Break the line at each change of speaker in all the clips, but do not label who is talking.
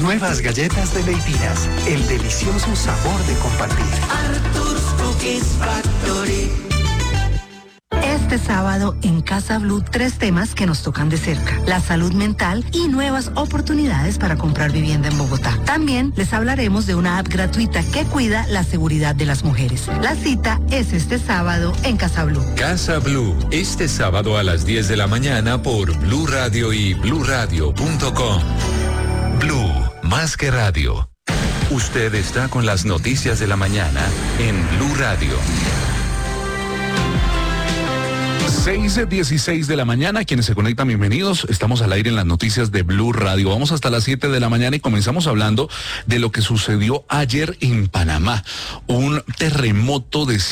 Nuevas galletas de Leitinas, el delicioso sabor de compartir.
Arthur's Cookies Factory.
Este sábado en Casa Blue, 3 temas que nos tocan de cerca: la salud mental y nuevas oportunidades para comprar vivienda en Bogotá. También les hablaremos de una app gratuita que cuida la seguridad de las mujeres. La cita es este sábado en Casa Blue.
Casa Blue, este sábado a las 10 de la mañana por Blue Radio y bluradio.com. Blue, más que radio. Usted está con las noticias de la mañana en Blue Radio.
6:16 de la mañana, quienes se conectan, bienvenidos. Estamos al aire en las noticias de Blue Radio. Vamos hasta las 7 de la mañana y comenzamos hablando de lo que sucedió ayer en Panamá. Un terremoto de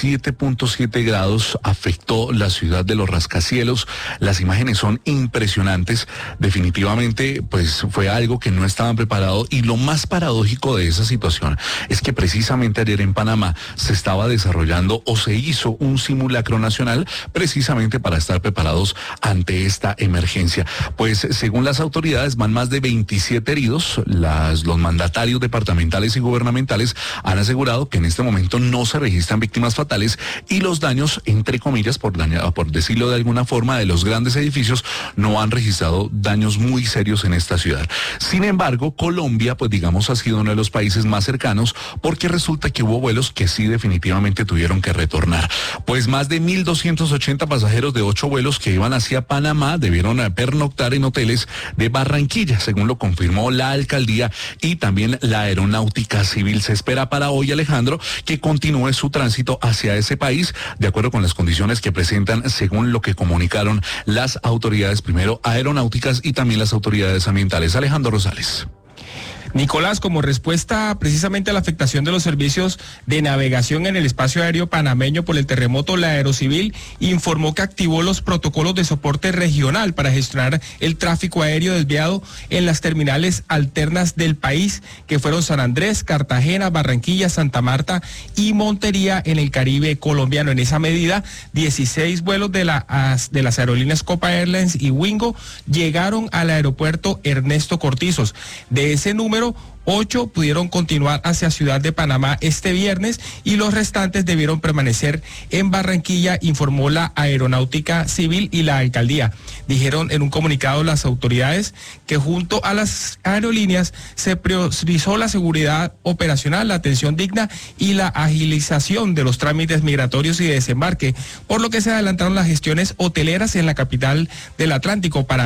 7.7 grados afectó la ciudad de los rascacielos. Las imágenes son impresionantes. Definitivamente, pues fue algo que no estaban preparados, y lo más paradójico de esa situación es que precisamente ayer en Panamá se estaba desarrollando o se hizo un simulacro nacional precisamente para estar preparados ante esta emergencia. Pues según las autoridades van más de 27 heridos. Los mandatarios departamentales y gubernamentales han asegurado que en este momento no se registran víctimas fatales, y los daños, entre comillas, por decirlo de alguna forma, de los grandes edificios no han registrado daños muy serios en esta ciudad. Sin embargo, Colombia, pues digamos, ha sido uno de los países más cercanos, porque resulta que hubo vuelos que sí definitivamente tuvieron que retornar. Pues más de 1.280 pasajeros de 8 vuelos que iban hacia Panamá debieron pernoctar en hoteles de Barranquilla, según lo confirmó la alcaldía y también la Aeronáutica Civil. Se espera para hoy, Alejandro, que continúe su tránsito hacia ese país, de acuerdo con las condiciones que presentan, según lo que comunicaron las autoridades, primero aeronáuticas y también las autoridades ambientales. Alejandro Rosales.
Nicolás, como respuesta precisamente a la afectación de los servicios de navegación en el espacio aéreo panameño por el terremoto, la Aerocivil informó que activó los protocolos de soporte regional para gestionar el tráfico aéreo desviado en las terminales alternas del país, que fueron San Andrés, Cartagena, Barranquilla, Santa Marta y Montería en el Caribe colombiano. En esa medida, 16 vuelos de las aerolíneas Copa Airlines y Wingo llegaron al aeropuerto Ernesto Cortizos. De ese número, 8 pudieron continuar hacia Ciudad de Panamá este viernes y los restantes debieron permanecer en Barranquilla, informó la Aeronáutica Civil y la alcaldía. Dijeron en un comunicado las autoridades que junto a las aerolíneas se priorizó la seguridad operacional, la atención digna y la agilización de los trámites migratorios y de desembarque, por lo que se adelantaron las gestiones hoteleras en la capital del Atlántico para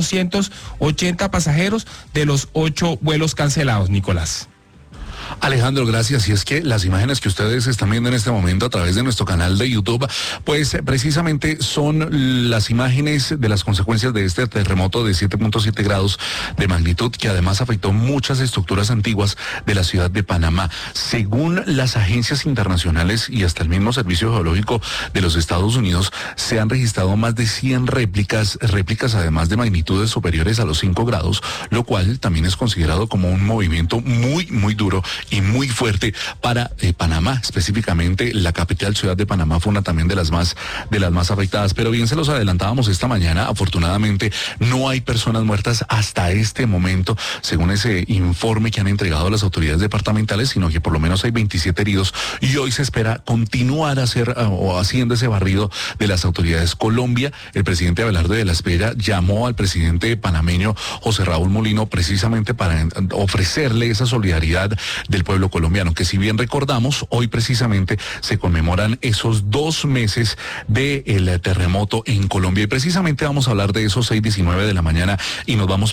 1.280 pasajeros de los 8 vuelos cancelados. Nicolás.
Alejandro, gracias. Y es que las imágenes que ustedes están viendo en este momento a través de nuestro canal de YouTube, pues precisamente son las imágenes de las consecuencias de este terremoto de 7.7 grados de magnitud, que además afectó muchas estructuras antiguas de la ciudad de Panamá. Según las agencias internacionales y hasta el mismo Servicio Geológico de los Estados Unidos, se han registrado más de 100 réplicas además de magnitudes superiores a los 5 grados, lo cual también es considerado como un movimiento muy, muy duro y muy fuerte para Panamá. Específicamente la capital, Ciudad de Panamá, fue una también de las más afectadas. Pero bien, se los adelantábamos esta mañana, afortunadamente no hay personas muertas hasta este momento, según ese informe que han entregado las autoridades departamentales, sino que por lo menos hay 27 heridos, y hoy se espera continuar haciendo ese barrido de las autoridades. Colombia, el presidente Abelardo de la Espriella llamó al presidente panameño José Raúl Mulino precisamente para ofrecerle esa solidaridad del pueblo colombiano, que si bien recordamos, hoy precisamente se conmemoran esos 2 meses del terremoto en Colombia, y precisamente vamos a hablar de esos 6:19 de la mañana y nos vamos